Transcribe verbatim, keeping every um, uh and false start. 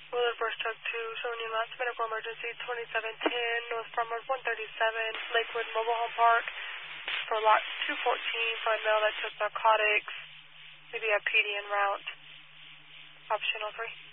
Willard Brush Truck two, showing you last medical emergency twenty-seven ten, North Farmers one thirty-seven, Lakewood Mobile Home Park, for lot two fourteen, for a male that took narcotics, maybe a P D en route. Option oh three.